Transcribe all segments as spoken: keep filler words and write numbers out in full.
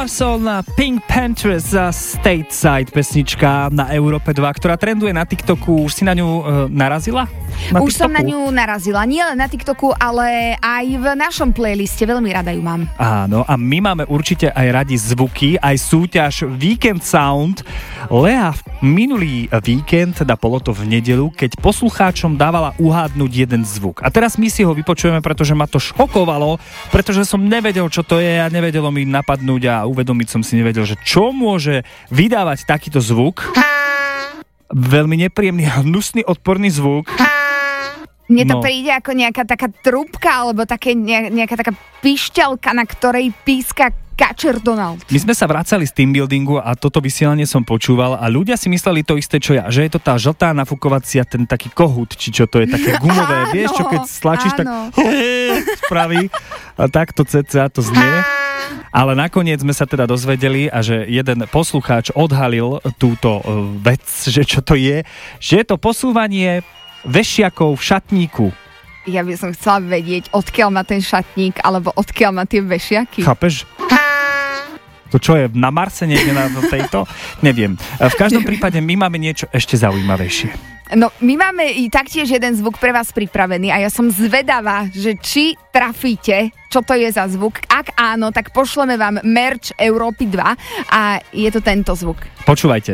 Starsoul na Pink Panthers za Stateside, pesnička na Európe dva, ktorá trenduje na TikToku. Už si na ňu e, narazila? Na Už TikToku? som na ňu narazila, nie len na TikToku, ale aj v našom playliste, veľmi rada ju mám. Áno, a my máme určite aj radi zvuky, aj súťaž Weekend Sound. Lea minulý víkend, teda bolo to v nedeľu, keď poslucháčom dávala uhádnuť jeden zvuk. A teraz my si ho vypočujeme, pretože ma to šokovalo, pretože som nevedel, čo to je a nevedelo mi napadnúť a uvedomiť som si nevedel, že čo môže vydávať takýto zvuk. Veľmi nepríjemný, hnusný, odporný zvuk. Mne to No. príde ako nejaká taká trúbka, alebo také, nejaká taká pišťalka, na ktorej píska kačer Donald. My sme sa vracali z team buildingu a toto vysielanie som počúval a ľudia si mysleli to isté, čo ja, že je to tá žltá nafukovacia, ten taký kohút, či čo to je, také gumové, Áno, vieš, čo keď stlačíš, tak áno. spraví a takto cca to znie. Ale nakoniec sme sa teda dozvedeli a že jeden poslucháč odhalil túto vec, že čo to je, že je to posúvanie vešiakov v šatníku. Ja by som chcela vedieť, odkiaľ má ten šatník, alebo odkiaľ má tie vešiaky. Chápeš? To čo je, na Marse niekde na tejto? Neviem. V každom prípade my máme niečo ešte zaujímavejšie. No, my máme i taktiež jeden zvuk pre vás pripravený a ja som zvedavá, že či trafíte, čo to je za zvuk. Ak áno, tak pošleme vám merch Európy dva a je to tento zvuk. Počúvajte.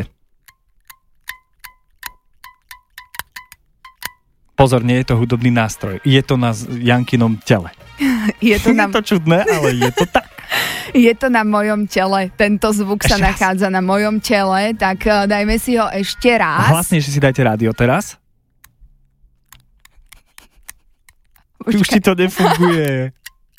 Pozor, nie je to hudobný nástroj. Je to na Jankinom tele. Je to, na, Je to čudné, ale je to tak. je to na mojom tele. Tento zvuk Ešte sa raz. nachádza na mojom tele, tak uh, dajme si ho ešte raz. Hlasnejšie si dajte rádio teraz. Už ti to nefunguje.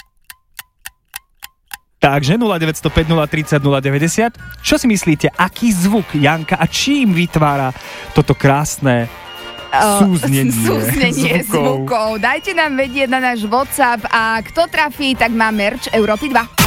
Takže nula deväť nula päť nula tri nula nula deväťdesiat. Čo si myslíte, aký zvuk Janka a čím vytvára toto krásne súznenie, súznenie zvukov. zvukov. Dajte nám vedieť na náš WhatsApp a kto trafí, tak má merch Európy dva.